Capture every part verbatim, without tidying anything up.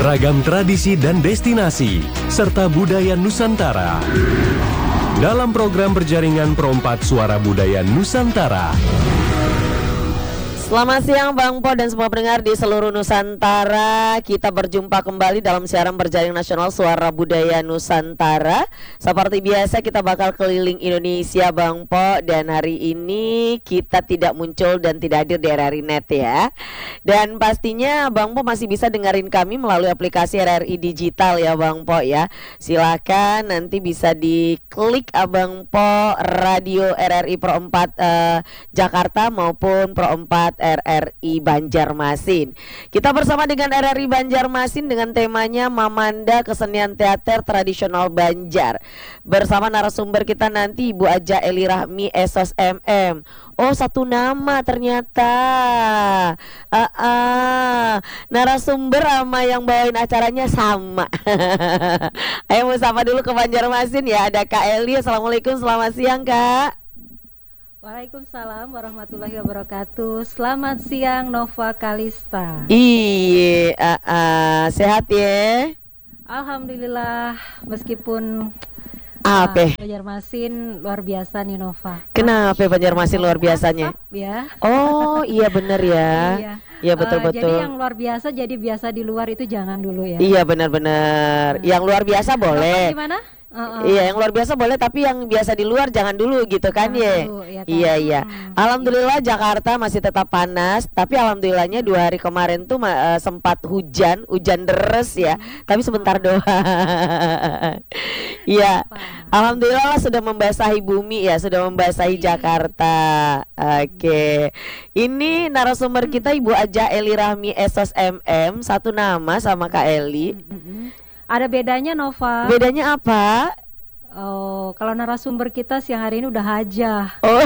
ragam tradisi dan destinasi, serta budaya Nusantara. Dalam program berjaringan Perompat Suara Budaya Nusantara. Selamat siang Bang Po dan semua pendengar di seluruh Nusantara. Kita berjumpa kembali dalam siaran berjaring nasional Suara Budaya Nusantara. Seperti biasa kita bakal keliling Indonesia Bang Po. Dan hari ini kita tidak muncul dan tidak hadir di R R I Net ya. Dan pastinya Bang Po masih bisa dengerin kami melalui aplikasi R R I Digital ya Bang Po ya. Silakan nanti bisa diklik Abang Po Radio R R I Perompat uh, Jakarta maupun Perompat R R I Banjarmasin. Kita bersama dengan R R I Banjarmasin dengan temanya Mamanda Kesenian Teater Tradisional Banjar. Bersama narasumber kita nanti Ibu Aja Eli Rahmi S O S M M. Oh, satu nama ternyata. uh, uh, Narasumber sama yang bawain acaranya sama. Ayo bersama dulu ke Banjarmasin ya. Ada Kak Eli. Assalamualaikum, selamat siang Kak. Waalaikumsalam warahmatullahi wabarakatuh. Selamat siang Nova Kalista. Iya, uh, uh, sehat ya? Alhamdulillah, meskipun apa? Uh, Banjarmasin luar biasa nih Nova. Kenapa Banjarmasin luar biasanya? Asap, ya. Oh iya bener ya. Iya. Iya betul-betul. Uh, jadi yang luar biasa jadi biasa di luar itu jangan dulu ya. Iya benar-benar. Yang luar biasa boleh. Nova gimana? Uh-uh. Iya yang luar biasa boleh, tapi yang biasa di luar jangan dulu gitu kan ya. Dulu, ya kan? Iya iya. Hmm. Alhamdulillah Jakarta masih tetap panas, tapi alhamdulillahnya dua hari kemarin tuh uh, sempat hujan, hujan deres ya, hmm. tapi sebentar doang. Iya. Alhamdulillah sudah membasahi bumi ya, sudah membasahi Jakarta. Oke. Ini narasumber kita Ibu Aja Eli Rahmi S O S M M, satu nama sama Kak Eli. Hmm. Ada bedanya Nova. Bedanya apa? Oh, kalau narasumber kita siang hari ini udah hajah. Oh,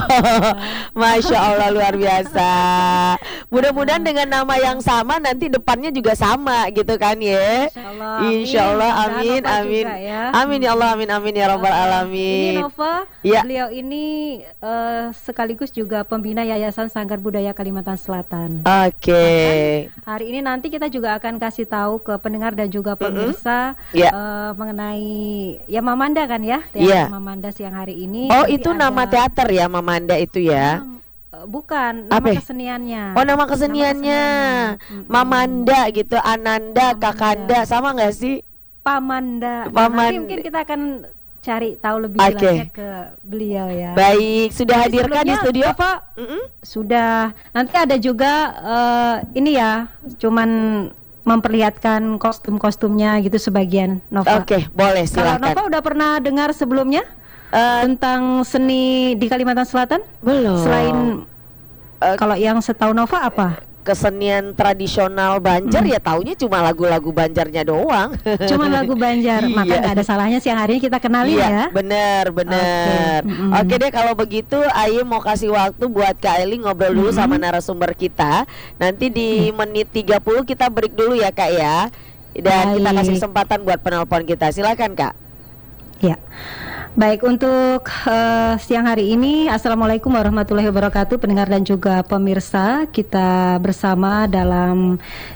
Masya Allah luar biasa. Mudah-mudahan dengan nama yang sama nanti depannya juga sama gitu kan ya. Insya Allah. Insya Allah amin amin. Ya. Amin ya Allah amin amin ya Rabbal alamin. Ini Nova, ya. Beliau ini uh, sekaligus juga pembina Yayasan Sanggar Budaya Kalimantan Selatan. Oke. Okay. Hari ini nanti kita juga akan kasih tahu ke pendengar dan juga pemirsa mm-hmm. yeah. uh, mengenai ya Mamanda kan ya. Teater yeah. Mamanda siang hari ini. Oh itu nama teater ya Mamanda itu ya? Nah, bukan nama Ape? keseniannya. Oh nama keseniannya, nama keseniannya. Mamanda gitu, Ananda, Mamanda. Kakanda sama nggak sih? Pamanda. Paman... Nah, nanti mungkin kita akan cari tahu lebih okay. jelasnya ke beliau ya. Baik, sudah hadirkan di studio Pak? Mm-hmm. Sudah. Nanti ada juga uh, ini ya, cuman memperlihatkan kostum-kostumnya gitu sebagian Nova. Oke, okay, boleh silakan. Kalau Nova udah pernah dengar sebelumnya uh, tentang seni di Kalimantan Selatan? Belum. Selain uh, kalau yang setahu Nova apa? Kesenian tradisional Banjar hmm. ya taunya cuma lagu-lagu Banjarnya doang. Cuma lagu Banjar, iya. maka nggak ada salahnya siang hari ini kita kenalin iya, ya. Bener bener. Oke okay. mm-hmm. okay deh kalau begitu, Ayu mau kasih waktu buat Kak Eli ngobrol dulu mm-hmm. sama narasumber kita. Nanti di mm. menit tiga puluh kita break dulu ya Kak ya. Dan Baik. kita kasih kesempatan buat penelpon kita. Silakan Kak. Ya. Baik, untuk uh, siang hari ini Assalamualaikum warahmatullahi wabarakatuh pendengar dan juga pemirsa. Kita bersama dalam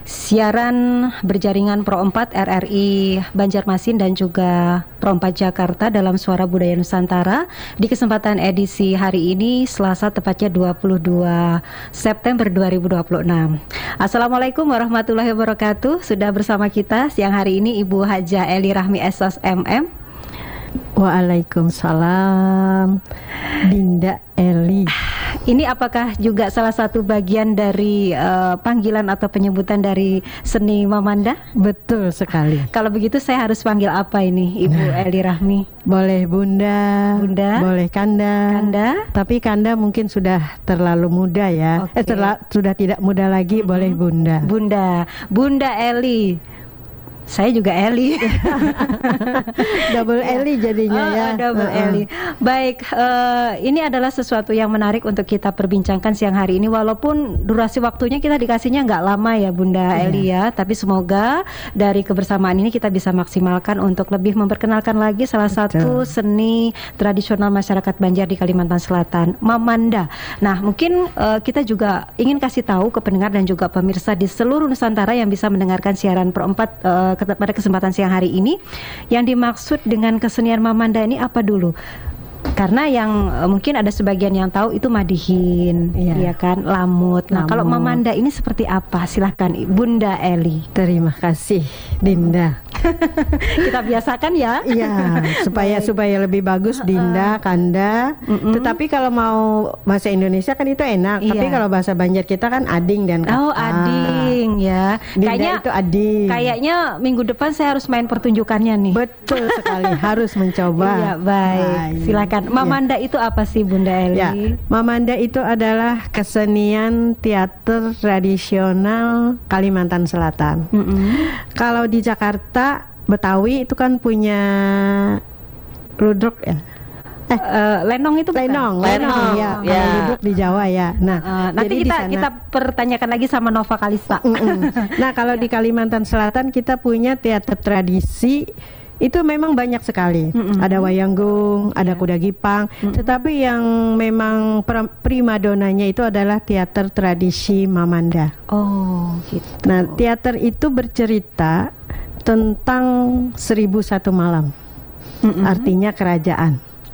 siaran berjaringan Perompat R R I Banjarmasin dan juga Perompat Jakarta dalam Suara Budaya Nusantara. Di kesempatan edisi hari ini Selasa tepatnya dua puluh dua September dua ribu dua puluh enam. Assalamualaikum warahmatullahi wabarakatuh. Sudah bersama kita siang hari ini Ibu Haja Eli Rahmi S O S M M. Waalaikumsalam Dinda Eli. Ini apakah juga salah satu bagian dari uh, panggilan atau penyebutan dari seni Mamanda? Betul sekali. Kalau begitu saya harus panggil apa ini Ibu nah, Eli Rahmi? Boleh Bunda, Bunda, boleh Kanda. Kanda. Tapi Kanda mungkin sudah terlalu muda ya. Okay. Eh terla- sudah tidak muda lagi, mm-hmm. boleh Bunda. Bunda, Bunda Eli. Saya juga Eli. Double Eli jadinya oh, ya. Double uh-uh. Eli. Baik, uh, ini adalah sesuatu yang menarik untuk kita perbincangkan siang hari ini. Walaupun durasi waktunya kita dikasihnya nggak lama ya Bunda yeah. Eli ya. Tapi semoga dari kebersamaan ini kita bisa maksimalkan untuk lebih memperkenalkan lagi salah Betul. satu seni tradisional masyarakat Banjar di Kalimantan Selatan, Mamanda. Nah mungkin uh, kita juga ingin kasih tahu ke pendengar dan juga pemirsa di seluruh Nusantara yang bisa mendengarkan siaran Perompat uh, uh, pada kesempatan siang hari ini. Yang dimaksud dengan kesenian Mamanda ini apa dulu? Karena yang uh, mungkin ada sebagian yang tahu itu madihin, Iya. ya kan, lamut. Nah, Lamut. kalau Mamanda ini seperti apa? Silahkan Bunda Eli. Terima kasih Dinda. Kita biasakan ya. Iya, supaya Baik. supaya lebih bagus Dinda, Kanda. Mm-mm. Tetapi kalau mau bahasa Indonesia kan itu enak. Iya. Tapi kalau bahasa Banjar kita kan ading dan kakak. Oh, ading ya. Dinda Kayaknya itu ading. Kayaknya minggu depan saya harus main pertunjukannya nih. Betul sekali, harus mencoba. Iya, baik. Baik. Silakan. Mamanda itu apa sih, Bunda Eli? Ya, Mamanda itu adalah kesenian teater tradisional Kalimantan Selatan. Mm-mm. Kalau di Jakarta, Betawi itu kan punya ludruk ya. Eh, eh, lenong itu bukan? Lenong, Lenong, ya. ya. Kalau ludruk di Jawa ya. Nah, Eh, nanti jadi di kita sana- kita pertanyakan lagi sama Nova Kalista. Mm-mm. Nah, kalau di Kalimantan Selatan kita punya teater tradisi itu memang banyak sekali. Mm-mm. Ada wayanggung, ada kuda gipang, tetapi yang memang pra- primadonanya itu adalah teater tradisi Mamanda. Oh, gitu. Nah, teater itu bercerita tentang seribu satu malam. Mm-mm. Artinya kerajaan.